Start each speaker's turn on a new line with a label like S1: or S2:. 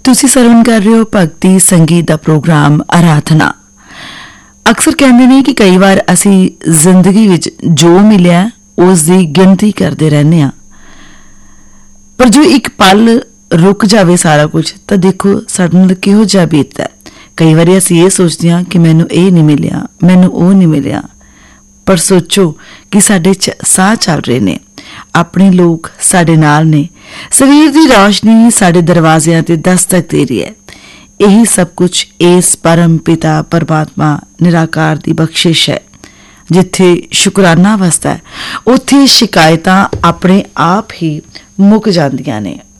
S1: ਤੁਸੀਂ ਸਰਵਣ ਕਰ ਰਹੇ ਹੋ ਭਗਤੀ ਸੰਗੀਤ ਦਾ ਪ੍ਰੋਗਰਾਮ ਆਰਾਧਨਾ। ਅਕਸਰ ਕਹਿੰਦੇ ਨੇ ਕਿ ਕਈ ਵਾਰ ਅਸੀਂ ਜ਼ਿੰਦਗੀ ਵਿੱਚ ਜੋ ਮਿਲਿਆ ਉਸ ਦੀ ਗਿਣਤੀ ਕਰਦੇ ਰਹਿੰਦੇ ਹਾਂ, ਪਰ ਜੋ ਇੱਕ ਪਲ ਰੁਕ ਜਾਵੇ ਸਾਰਾ ਕੁਝ ਤਾਂ ਦੇਖੋ ਸਾਡੇ ਨਾਲ ਕਿਹੋ ਜਿਹਾ ਬੀਤਦਾ। ਕਈ ਵਾਰੀ ਅਸੀਂ ਇਹ ਸੋਚਦੇ ਹਾਂ ਕਿ ਮੈਨੂੰ ਇਹ ਨਹੀਂ ਮਿਲਿਆ, ਮੈਨੂੰ ਉਹ ਨਹੀਂ ਮਿਲਿਆ, ਪਰ ਸੋਚੋ ਕਿ ਸਾਡੇ ਸਾਹ ਚੱਲ ਰਹੇ ਨੇ, ਆਪਣੇ ਲੋਕ ਸਾਡੇ ਨਾਲ ਨੇ, ਸਰੀਰ ਦੀ ਰੌਸ਼ਨੀ ਸਾਡੇ ਦਰਵਾਜ਼ਿਆਂ ਤੇ ਦਸਤਕ ਦੇ ਰਹੀ ਹੈ। ਇਹੀ ਸਭ ਕੁਝ ਇਸ ਪਰਮ ਪਿਤਾ ਪਰਮਾਤਮਾ ਨਿਰਾਕਾਰ ਦੀ ਬਖਸ਼ਿਸ਼ ਹੈ। ਜਿੱਥੇ ਸ਼ੁਕਰਾਨਾ ਵਸਦਾ ਹੈ ਉੱਥੇ ਸ਼ਿਕਾਇਤਾਂ ਆਪਣੇ ਆਪ ਹੀ ਮੁੱਕ ਜਾਂਦੀਆਂ ਨੇ।